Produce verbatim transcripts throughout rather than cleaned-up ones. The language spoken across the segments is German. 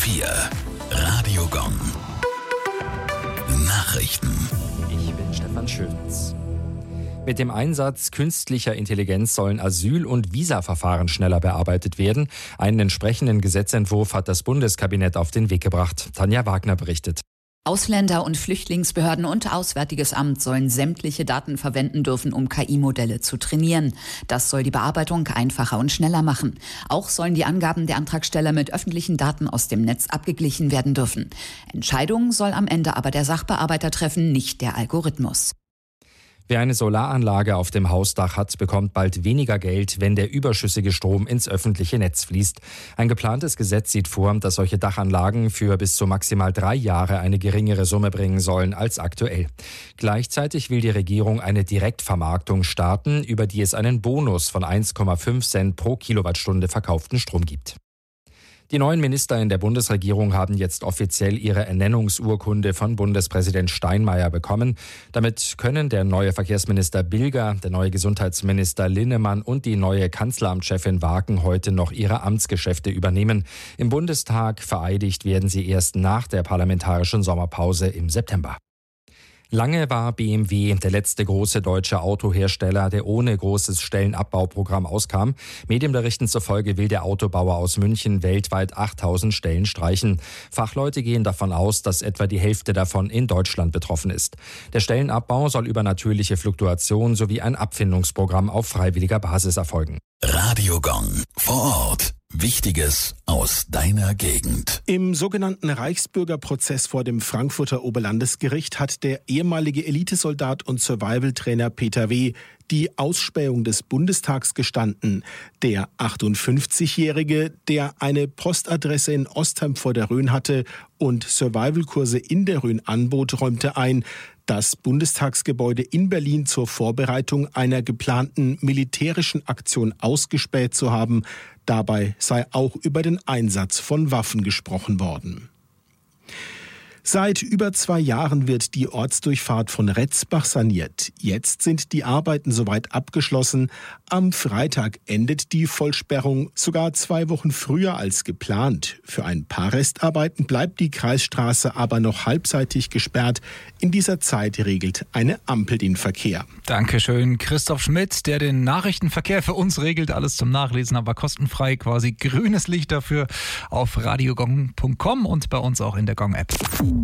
vier. Radio Gong. Nachrichten. Ich bin Stefan Schütz. Mit dem Einsatz künstlicher Intelligenz sollen Asyl- und Visaverfahren schneller bearbeitet werden. Einen entsprechenden Gesetzentwurf hat das Bundeskabinett auf den Weg gebracht. Tanja Wagner berichtet. Ausländer- und Flüchtlingsbehörden und Auswärtiges Amt sollen sämtliche Daten verwenden dürfen, um K I-Modelle zu trainieren. Das soll die Bearbeitung einfacher und schneller machen. Auch sollen die Angaben der Antragsteller mit öffentlichen Daten aus dem Netz abgeglichen werden dürfen. Entscheidungen soll am Ende aber der Sachbearbeiter treffen, nicht der Algorithmus. Wer eine Solaranlage auf dem Hausdach hat, bekommt bald weniger Geld, wenn der überschüssige Strom ins öffentliche Netz fließt. Ein geplantes Gesetz sieht vor, dass solche Dachanlagen für bis zu maximal drei Jahre eine geringere Summe bringen sollen als aktuell. Gleichzeitig will die Regierung eine Direktvermarktung starten, über die es einen Bonus von eins Komma fünf Cent pro Kilowattstunde verkauften Strom gibt. Die neuen Minister in der Bundesregierung haben jetzt offiziell ihre Ernennungsurkunde von Bundespräsident Steinmeier bekommen. Damit können der neue Verkehrsminister Bilger, der neue Gesundheitsminister Linnemann und die neue Kanzleramtschefin Waken heute noch ihre Amtsgeschäfte übernehmen. Im Bundestag vereidigt werden sie erst nach der parlamentarischen Sommerpause im September. Lange war B M W der letzte große deutsche Autohersteller, der ohne großes Stellenabbauprogramm auskam. Medienberichten zufolge will der Autobauer aus München weltweit achttausend Stellen streichen. Fachleute gehen davon aus, dass etwa die Hälfte davon in Deutschland betroffen ist. Der Stellenabbau soll über natürliche Fluktuation sowie ein Abfindungsprogramm auf freiwilliger Basis erfolgen. Radio Gong. Vor Ort. Wichtiges aus deiner Gegend. Im sogenannten Reichsbürgerprozess vor dem Frankfurter Oberlandesgericht hat der ehemalige Elitesoldat und Survival-Trainer Peter W. die Ausspähung des Bundestags gestanden. Der achtundfünfzigjährige, der eine Postadresse in Ostheim vor der Rhön hatte und Survival-Kurse in der Rhön anbot, räumte ein, das Bundestagsgebäude in Berlin zur Vorbereitung einer geplanten militärischen Aktion ausgespäht zu haben. Dabei sei auch über den Einsatz von Waffen gesprochen worden. Seit über zwei Jahren wird die Ortsdurchfahrt von Retzbach saniert. Jetzt sind die Arbeiten soweit abgeschlossen. Am Freitag endet die Vollsperrung, sogar zwei Wochen früher als geplant. Für ein paar Restarbeiten bleibt die Kreisstraße aber noch halbseitig gesperrt. In dieser Zeit regelt eine Ampel den Verkehr. Dankeschön, Christoph Schmidt, der den Nachrichtenverkehr für uns regelt. Alles zum Nachlesen, aber kostenfrei, quasi grünes Licht dafür auf radiogong punkt com und bei uns auch in der Gong-App.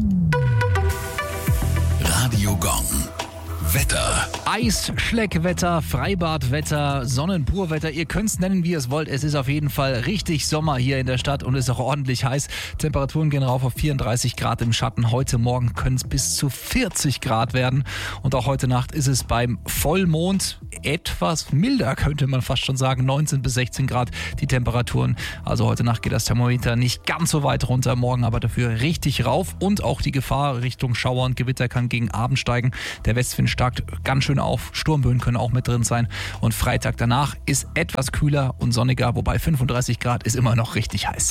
Radio Gong. Wetter. Eisschleckwetter, Freibadwetter, Sonnenpurwetter. Ihr könnt es nennen, wie ihr es wollt. Es ist auf jeden Fall richtig Sommer hier in der Stadt und ist auch ordentlich heiß. Temperaturen gehen rauf auf vierunddreißig Grad im Schatten. Heute Morgen können es bis zu vierzig Grad werden. Und auch heute Nacht ist es beim Vollmond etwas milder, könnte man fast schon sagen. neunzehn bis sechzehn Grad die Temperaturen. Also heute Nacht geht das Thermometer nicht ganz so weit runter. Morgen aber dafür richtig rauf. Und auch die Gefahr Richtung Schauer und Gewitter kann gegen Abend steigen. Der Westwind stark ganz schön auf. Sturmböen können auch mit drin sein. Und Freitag danach ist etwas kühler und sonniger, wobei fünfunddreißig Grad ist immer noch richtig heiß.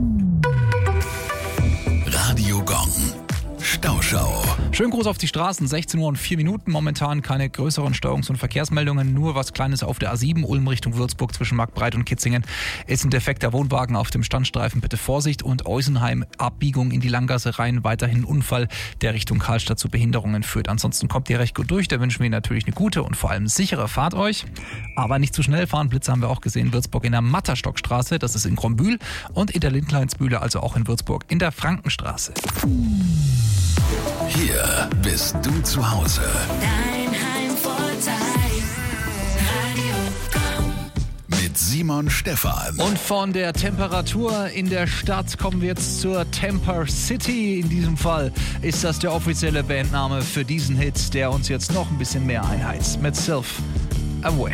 Radio Gong. Stauschau. Schönen Gruß auf die Straßen, sechzehn Uhr und vier Minuten. Momentan keine größeren Steuerungs- und Verkehrsmeldungen, nur was Kleines auf der A sieben, Ulm Richtung Würzburg zwischen Marktbreit und Kitzingen. Ist ein defekter Wohnwagen auf dem Standstreifen, bitte Vorsicht. Und Eusenheim, Abbiegung in die Langgasse rein, weiterhin Unfall, der Richtung Karlstadt zu Behinderungen führt. Ansonsten kommt ihr recht gut durch, da wünschen wir natürlich eine gute und vor allem sichere Fahrt euch. Aber nicht zu schnell fahren, Blitze haben wir auch gesehen, Würzburg in der Matterstockstraße, das ist in Grombühl, und in der Lindleinsbühle, also auch in Würzburg, in der Frankenstraße. Hier bist du zu Hause. Dein Heimvorteil. Radio Gong. Mit Simon Stephan. Und von der Temperatur in der Stadt kommen wir jetzt zur Temper City. In diesem Fall ist das der offizielle Bandname für diesen Hit, der uns jetzt noch ein bisschen mehr einheizt. Mit Sylph Away.